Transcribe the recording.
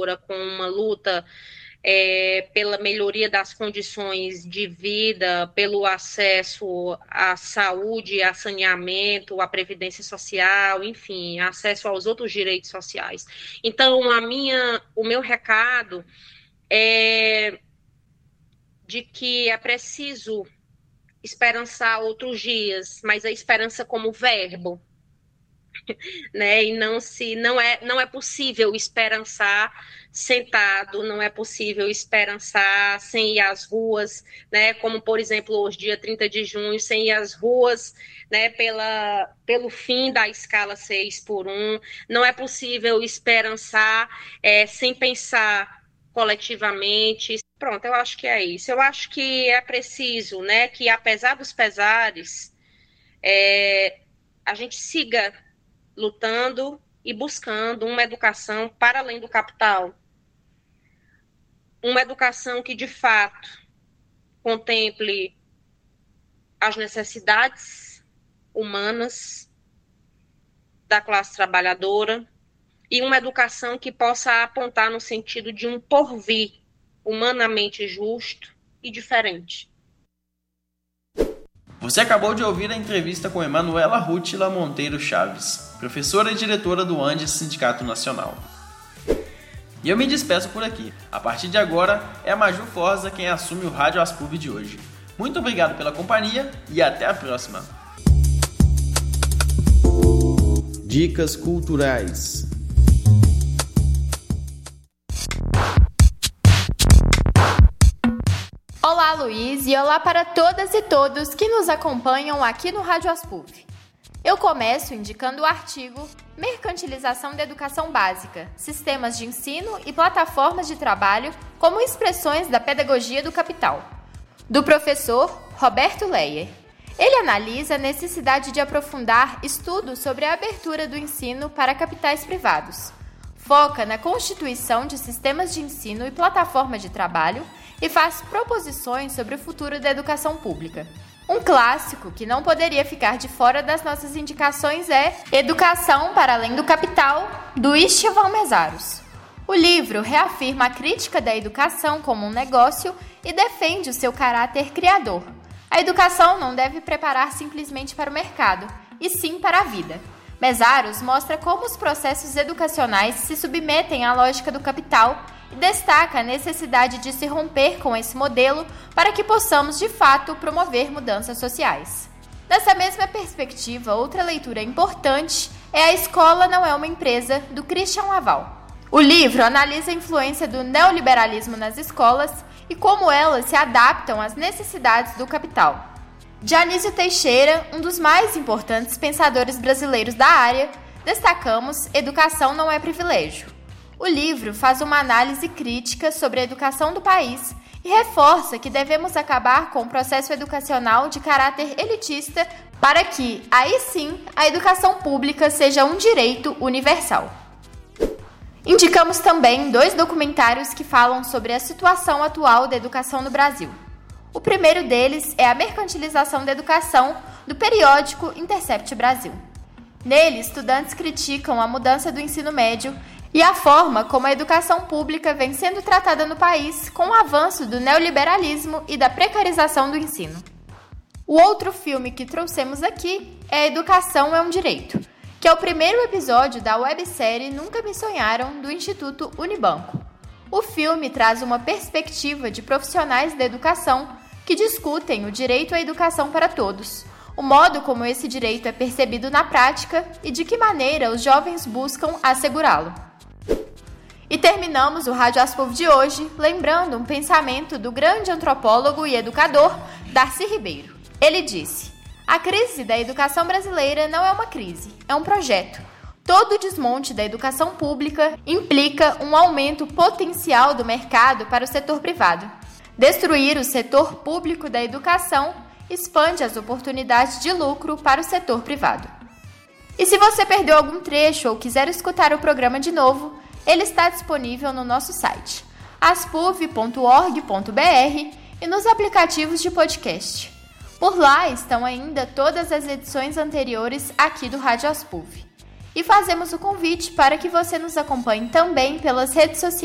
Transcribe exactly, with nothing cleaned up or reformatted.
trabalhadora com uma luta é, pela melhoria das condições de vida, pelo acesso à saúde, a saneamento, à previdência social, enfim, acesso aos outros direitos sociais. Então, a minha, o meu recado é de que é preciso esperançar outros dias, mas a esperança como verbo, né? E não se não é não é possível esperançar sentado, não é possível esperançar sem ir às ruas, né? Como por exemplo hoje, dia trinta de junho, sem ir às ruas, né? Pela pelo fim da escala seis por um, não é possível esperançar é, sem pensar coletivamente. Pronto, eu acho que é isso. Eu acho que é preciso, né? Que apesar dos pesares, é, a gente siga lutando e buscando uma educação para além do capital. Uma educação que, de fato, contemple as necessidades humanas da classe trabalhadora e uma educação que possa apontar no sentido de um porvir humanamente justo e diferente. Você acabou de ouvir a entrevista com Emanuela Rútila Monteiro Chaves, professora e diretora do Andes Sindicato Nacional. E eu me despeço por aqui. A partir de agora, é a Maju Forza quem assume o Rádio Aspub de hoje. Muito obrigado pela companhia e até a próxima. Dicas culturais. Olá, Luiz, e olá para todas e todos que nos acompanham aqui no Rádio Aspub. Eu começo indicando o artigo Mercantilização da Educação Básica, Sistemas de Ensino e Plataformas de Trabalho como Expressões da Pedagogia do Capital, do professor Roberto Leyer. Ele analisa a necessidade de aprofundar estudos sobre a abertura do ensino para capitais privados, foca na constituição de sistemas de ensino e plataforma de trabalho e faz proposições sobre o futuro da educação pública. Um clássico que não poderia ficar de fora das nossas indicações é Educação para Além do Capital, do Istvan Meszaros. O livro reafirma a crítica da educação como um negócio e defende o seu caráter criador. A educação não deve preparar simplesmente para o mercado, e sim para a vida. Meszaros mostra como os processos educacionais se submetem à lógica do capital e destaca a necessidade de se romper com esse modelo para que possamos, de fato, promover mudanças sociais. Nessa mesma perspectiva, outra leitura importante é A Escola Não É Uma Empresa, do Christian Laval. O livro analisa a influência do neoliberalismo nas escolas e como elas se adaptam às necessidades do capital. Dionísio Teixeira, um dos mais importantes pensadores brasileiros da área, destacamos Educação Não É Privilégio. O livro faz uma análise crítica sobre a educação do país e reforça que devemos acabar com o processo educacional de caráter elitista para que, aí sim, a educação pública seja um direito universal. Indicamos também dois documentários que falam sobre a situação atual da educação no Brasil. O primeiro deles é A Mercantilização da Educação, do periódico Intercept Brasil. Nele, estudantes criticam a mudança do ensino médio e a forma como a educação pública vem sendo tratada no país com o avanço do neoliberalismo e da precarização do ensino. O outro filme que trouxemos aqui é Educação é um Direito, que é o primeiro episódio da websérie Nunca Me Sonharam, do Instituto Unibanco. O filme traz uma perspectiva de profissionais da educação que discutem o direito à educação para todos, o modo como esse direito é percebido na prática e de que maneira os jovens buscam assegurá-lo. E terminamos o Rádio Aspub de hoje lembrando um pensamento do grande antropólogo e educador Darcy Ribeiro. Ele disse: a crise da educação brasileira não é uma crise, é um projeto. Todo desmonte da educação pública implica um aumento potencial do mercado para o setor privado. Destruir o setor público da educação expande as oportunidades de lucro para o setor privado. E se você perdeu algum trecho ou quiser escutar o programa de novo, ele está disponível no nosso site, aspuv ponto org ponto br, e nos aplicativos de podcast. Por lá estão ainda todas as edições anteriores aqui do Rádio Aspub. E fazemos o convite para que você nos acompanhe também pelas redes sociais